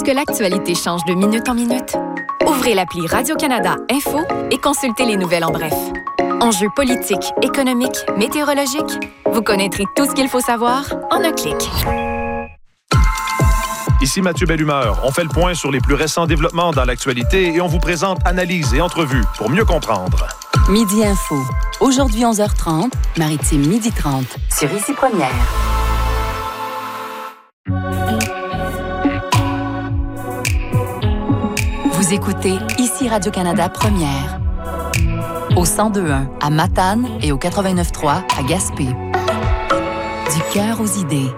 que l'actualité change de minute en minute? Ouvrez l'appli Radio-Canada Info et consultez les nouvelles en bref. Enjeux politiques, économiques, météorologiques, vous connaîtrez tout ce qu'il faut savoir en un clic. Ici Mathieu Bellumeur. On fait le point sur les plus récents développements dans l'actualité et on vous présente analyses et entrevues pour mieux comprendre. Midi Info. Aujourd'hui 11h30, Maritime 12h30 sur Ici Première. Vous écoutez Ici Radio-Canada Première. Au 102.1 à Matane et au 89.3 à Gaspé. Du cœur aux idées.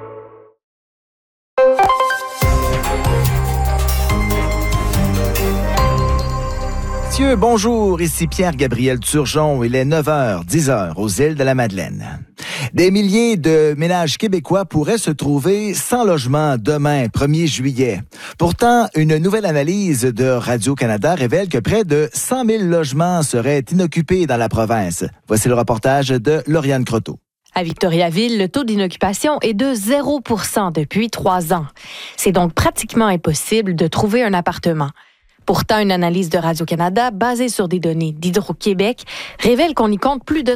Bonjour, ici Pierre-Gabriel Turgeon. Il est 9h, 10h aux îles de la Madeleine. Des milliers de ménages québécois pourraient se trouver sans logement demain, 1er juillet. Pourtant, une nouvelle analyse de Radio-Canada révèle que près de 100 000 logements seraient inoccupés dans la province. Voici le reportage de Lauriane Croteau. À Victoriaville, le taux d'inoccupation est de 0 % depuis 3 ans. C'est donc pratiquement impossible de trouver un appartement. Pourtant, une analyse de Radio-Canada basée sur des données d'Hydro-Québec révèle qu'on y compte plus de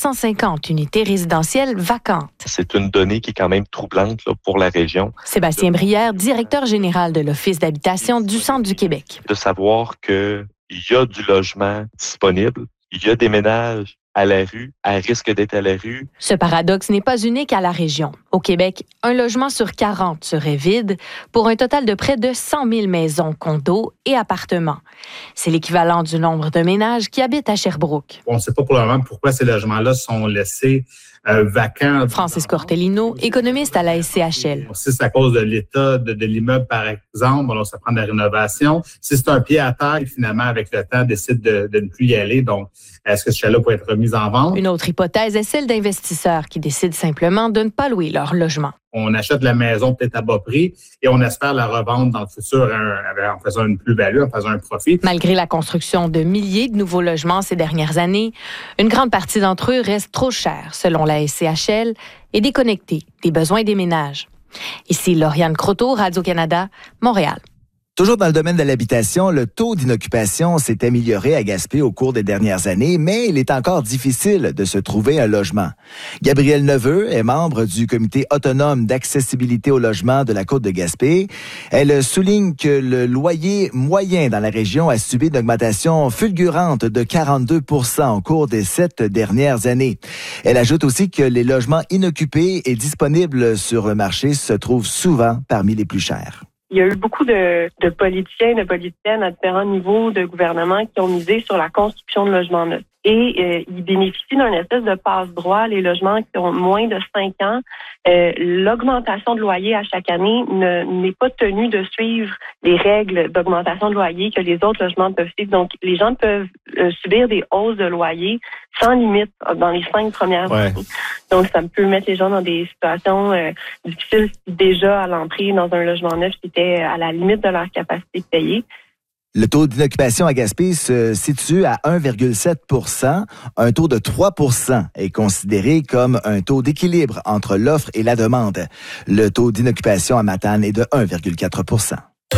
350 unités résidentielles vacantes. C'est une donnée qui est quand même troublante là, pour la région. Sébastien Brière, directeur général de l'Office d'habitation du Centre du Québec. De savoir qu'il y a du logement disponible, il y a des ménages à la rue, à risque d'être à la rue. Ce paradoxe n'est pas unique à la région. Au Québec, un logement sur 40 serait vide pour un total de près de 100 000 maisons, condos et appartements. C'est l'équivalent du nombre de ménages qui habitent à Sherbrooke. On ne sait pas pour le moment pourquoi ces logements-là sont laissés vacants. Francis Cortellino, économiste à la SCHL. Si c'est à cause de l'état de l'immeuble, par exemple, alors ça prend de la rénovation. Si c'est un pied à terre, finalement, avec le temps, décide de ne plus y aller. Donc, est-ce que ce chalet peut être remis en vente? Une autre hypothèse est celle d'investisseurs qui décident simplement de ne pas louer leur logement. On achète la maison peut-être à bas prix et on espère la revendre dans le futur en faisant une plus-value, en faisant un profit. Malgré la construction de milliers de nouveaux logements ces dernières années, une grande partie d'entre eux reste trop chers, selon la SCHL, et déconnectés des besoins des ménages. Ici Lauriane Croteau, Radio-Canada, Montréal. Toujours dans le domaine de l'habitation, le taux d'inoccupation s'est amélioré à Gaspé au cours des dernières années, mais il est encore difficile de se trouver un logement. Gabrielle Neveu est membre du comité autonome d'accessibilité au logement de la Côte de Gaspé. Elle souligne que le loyer moyen dans la région a subi une augmentation fulgurante de 42 % au cours des 7 dernières années. Elle ajoute aussi que les logements inoccupés et disponibles sur le marché se trouvent souvent parmi les plus chers. Il y a eu beaucoup de politiciens et de politiciennes à différents niveaux de gouvernement qui ont misé sur la construction de logements neufs. Et ils bénéficient d'un espèce de passe-droit, les logements qui ont moins de 5 ans. L'augmentation de loyer à chaque année n'est pas tenue de suivre les règles d'augmentation de loyer que les autres logements peuvent suivre. Donc, les gens peuvent subir des hausses de loyer sans limite dans les 5 premières années. Donc, ça peut mettre les gens dans des situations difficiles déjà à l'entrée dans un logement neuf qui était à la limite de leur capacité de payer. Le taux d'inoccupation à Gaspé se situe à 1,7 %. Un taux de 3 % est considéré comme un taux d'équilibre entre l'offre et la demande. Le taux d'inoccupation à Matane est de 1,4 %.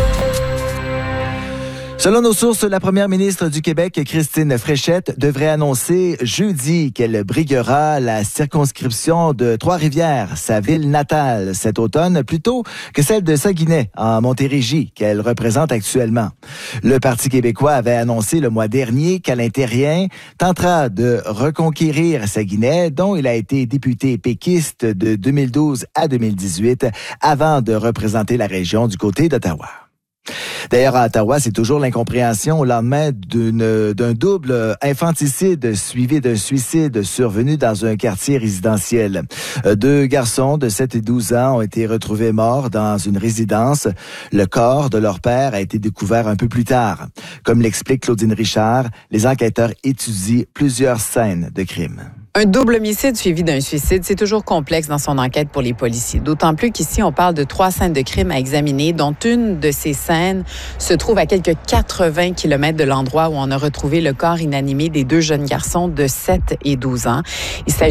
Selon nos sources, la première ministre du Québec, Christine Fréchette, devrait annoncer jeudi qu'elle briguera la circonscription de Trois-Rivières, sa ville natale, cet automne, plutôt que celle de Saguenay, en Montérégie, qu'elle représente actuellement. Le Parti québécois avait annoncé le mois dernier qu'Alain Terrien tentera de reconquérir Saguenay, dont il a été député péquiste de 2012 à 2018, avant de représenter la région du côté d'Ottawa. D'ailleurs, à Ottawa, c'est toujours l'incompréhension au lendemain d'un double infanticide suivi d'un suicide survenu dans un quartier résidentiel. 2 garçons de 7 et 12 ans ont été retrouvés morts dans une résidence. Le corps de leur père a été découvert un peu plus tard. Comme l'explique Claudine Richard, les enquêteurs étudient plusieurs scènes de crime. Un double homicide suivi d'un suicide, c'est toujours complexe dans son enquête pour les policiers. D'autant plus qu'ici, on parle de 3 scènes de crime à examiner, dont une de ces scènes se trouve à quelques 80 km de l'endroit où on a retrouvé le corps inanimé des 2 jeunes garçons de 7 et 12 ans. Il s'agit